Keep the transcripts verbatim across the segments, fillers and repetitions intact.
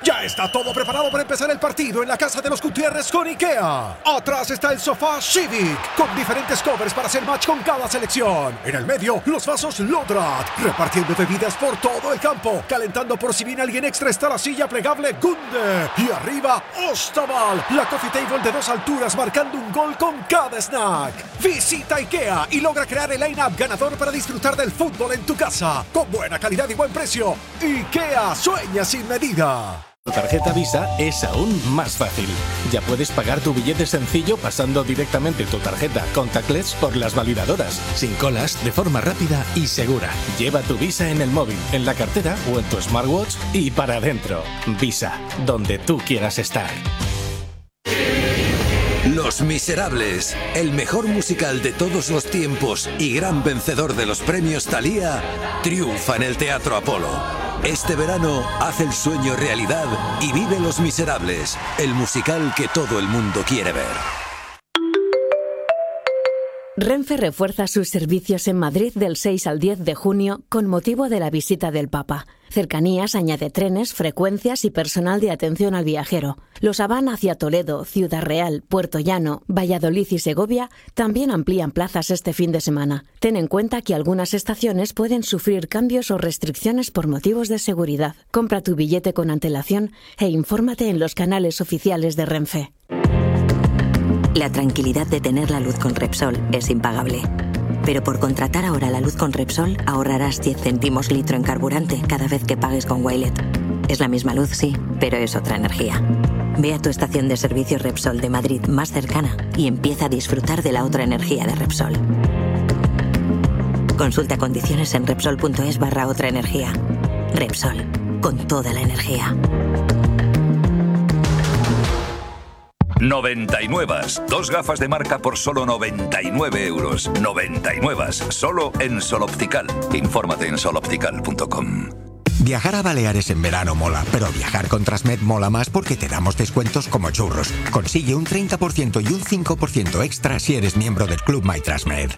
Ya está todo preparado para empezar el partido en la casa de los Gutiérrez con IKEA. Atrás está el sofá Civic, con diferentes covers para hacer match con cada selección. En el medio, los vasos Lodrat, repartiendo bebidas por todo el campo. Calentando por si viene alguien extra está la silla plegable Gunde. Y arriba, Ostaval, la coffee table de dos alturas marcando un gol con cada snack. Visita IKEA y logra crear el line-up ganador para disfrutar del fútbol en tu casa. Con buena calidad y buen precio. IKEA, sueña sin medida. Tu tarjeta Visa es aún más fácil. Ya puedes pagar tu billete sencillo pasando directamente tu tarjeta contactless por las validadoras, sin colas, de forma rápida y segura. Lleva tu Visa en el móvil, en la cartera o en tu smartwatch y para adentro. Visa, donde tú quieras estar. Los Miserables, el mejor musical de todos los tiempos y gran vencedor de los premios Thalía, triunfa en el Teatro Apolo. Este verano haz el sueño realidad y vive Los Miserables, el musical que todo el mundo quiere ver. Renfe refuerza sus servicios en Madrid del seis al diez de junio con motivo de la visita del Papa. Cercanías añade trenes, frecuencias y personal de atención al viajero. Los Aván hacia Toledo, Ciudad Real, Puerto Llano, Valladolid y Segovia también amplían plazas este fin de semana. Ten en cuenta que algunas estaciones pueden sufrir cambios o restricciones por motivos de seguridad. Compra tu billete con antelación e infórmate en los canales oficiales de Renfe. La tranquilidad de tener la luz con Repsol es impagable. Pero por contratar ahora la luz con Repsol ahorrarás diez céntimos litro en carburante cada vez que pagues con Wilet. Es la misma luz, sí, pero es otra energía. Ve a tu estación de servicio Repsol de Madrid más cercana y empieza a disfrutar de la otra energía de Repsol. Consulta condiciones en Repsol.es barra otra energía. Repsol, con toda la energía. noventa y nueve. Dos gafas de marca por solo noventa y nueve euros. noventa y nueve. Solo en Sol Optical. Infórmate en sol optical punto com. Viajar a Baleares en verano mola, pero viajar con Transmed mola más porque te damos descuentos como churros. Consigue un treinta por ciento y un cinco por ciento extra si eres miembro del Club My Transmed.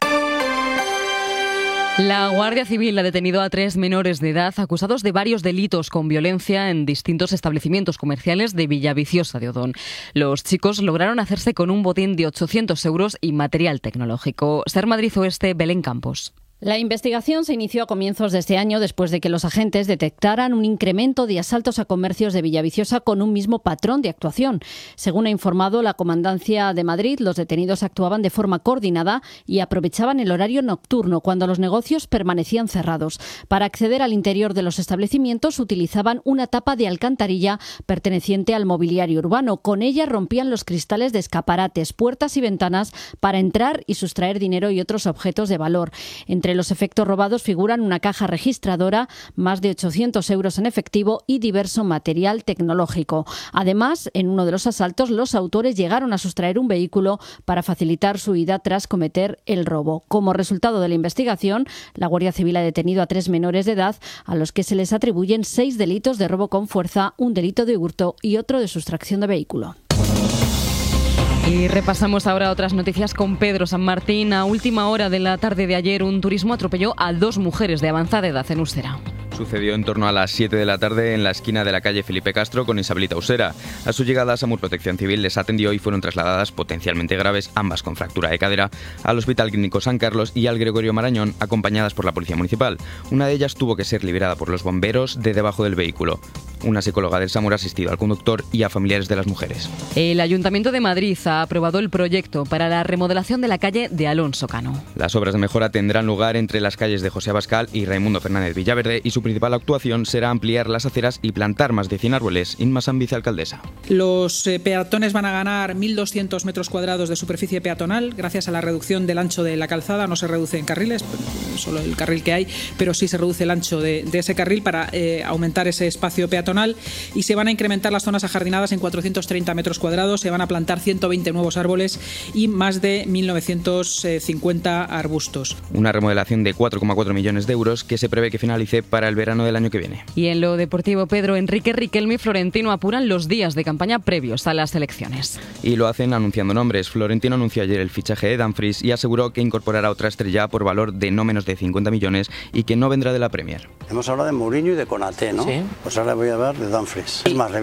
La Guardia Civil ha detenido a tres menores de edad acusados de varios delitos con violencia en distintos establecimientos comerciales de Villaviciosa de Odón. Los chicos lograron hacerse con un botín de ochocientos euros y material tecnológico. Ser Madrid Oeste, Belén Campos. La investigación se inició a comienzos de este año después de que los agentes detectaran un incremento de asaltos a comercios de Villaviciosa con un mismo patrón de actuación. Según ha informado la Comandancia de Madrid, los detenidos actuaban de forma coordinada y aprovechaban el horario nocturno cuando los negocios permanecían cerrados. Para acceder al interior de los establecimientos utilizaban una tapa de alcantarilla perteneciente al mobiliario urbano. Con ella rompían los cristales de escaparates, puertas y ventanas para entrar y sustraer dinero y otros objetos de valor. Entre los efectos robados figuran una caja registradora, más de ochocientos euros en efectivo y diverso material tecnológico. Además, en uno de los asaltos, los autores llegaron a sustraer un vehículo para facilitar su huida tras cometer el robo. Como resultado de la investigación, la Guardia Civil ha detenido a tres menores de edad a los que se les atribuyen seis delitos de robo con fuerza, un delito de hurto y otro de sustracción de vehículo. Y repasamos ahora otras noticias con Pedro San Martín. A última hora de la tarde de ayer, un turismo atropelló a dos mujeres de avanzada edad en Usera. Sucedió en torno a las siete de la tarde en la esquina de la calle Felipe Castro con Isabelita Usera. A su llegada, SAMUR Protección Civil les atendió y fueron trasladadas, potencialmente graves, ambas con fractura de cadera, al Hospital Clínico San Carlos y al Gregorio Marañón, acompañadas por la Policía Municipal. Una de ellas tuvo que ser liberada por los bomberos de debajo del vehículo. Una psicóloga del SAMUR ha asistido al conductor y a familiares de las mujeres. El Ayuntamiento de Madrid ha aprobado el proyecto para la remodelación de la calle de Alonso Cano. Las obras de mejora tendrán lugar entre las calles de José Abascal y Raimundo Fernández Villaverde y su principal actuación será ampliar las aceras y plantar más de cien árboles. Inma San Vicealcaldesa. Los eh, peatones van a ganar mil doscientos metros cuadrados de superficie peatonal gracias a la reducción del ancho de la calzada. No se reduce en carriles, solo el carril que hay, pero sí se reduce el ancho de, de ese carril para eh, aumentar ese espacio peatonal, y se van a incrementar las zonas ajardinadas en cuatrocientos treinta metros cuadrados, se van a plantar ciento veinte nuevos árboles y más de mil novecientos cincuenta arbustos. Una remodelación de cuatro coma cuatro millones de euros que se prevé que finalice para el verano del año que viene. Y en lo deportivo, Pedro, Enrique, Riquelme y Florentino apuran los días de campaña previos a las elecciones. Y lo hacen anunciando nombres. Florentino anunció ayer el fichaje de Dumfries y aseguró que incorporará otra estrella por valor de no menos de cincuenta millones y que no vendrá de la Premier. Hemos hablado de Mourinho y de Konaté, ¿no? Sí. Pues ahora voy a hablar de Dumfries. Es más,